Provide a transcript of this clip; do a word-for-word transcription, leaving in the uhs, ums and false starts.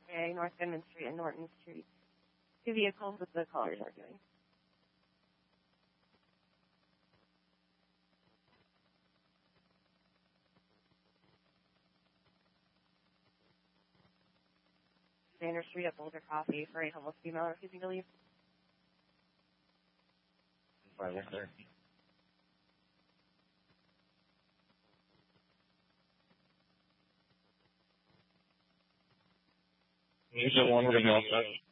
A, North Goodman Street and Norton Street. Two vehicles with the callers arguing. Sanders Street at Boulder Coffee for a homeless female refusing to leave. Right there. You just wanted to know that.